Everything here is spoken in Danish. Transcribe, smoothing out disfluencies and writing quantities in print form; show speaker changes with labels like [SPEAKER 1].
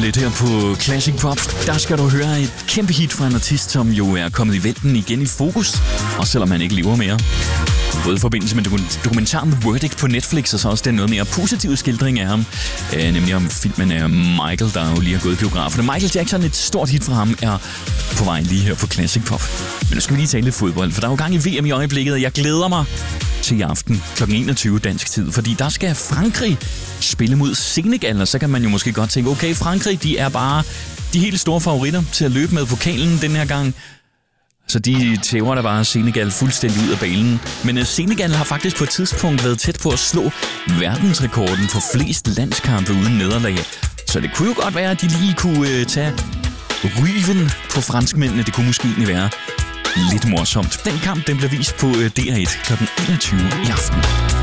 [SPEAKER 1] lidt her på Classic Pop. Der skal du høre et kæmpe hit fra en artist, som jo er kommet i vælten igen i fokus, også selvom han ikke lever mere. Både i forbindelse med dokumentaren The Verdict på Netflix, og så også den noget mere positive skildring af ham, nemlig om filmen af Michael, der jo lige har gået i biograferne. Michael Jackson, et stort hit fra ham, er på vej lige her på Classic Pop. Men nu skal vi lige tale lidt fodbold, for der er jo gang i VM i øjeblikket, og jeg glæder mig til i aften kl. 21 dansk tid, fordi der skal Frankrig spille mod Senegal, og så kan man jo måske godt tænke, okay, Frankrig, de er bare de helt store favoritter til at løbe med pokalen den her gang. Så de tæver der bare Senegal fuldstændig ud af banen. Men Senegal har faktisk på et tidspunkt været tæt på at slå verdensrekorden for flest landskampe uden nederlag. Så det kunne jo godt være, at de lige kunne tage ryven på franskmændene. Det kunne måske egentlig være lidt morsomt. Den kamp, den bliver vist på DR1 kl. 21 i aften.